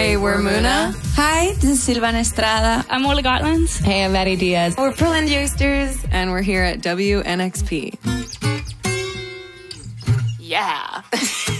Hey, we're Muna. Hi, this is Silvana Estrada. I'm Orla Gotlands. Hey, I'm Maddie Diaz. We're Pearland Youngsters, and we're here at WNXP. Yeah.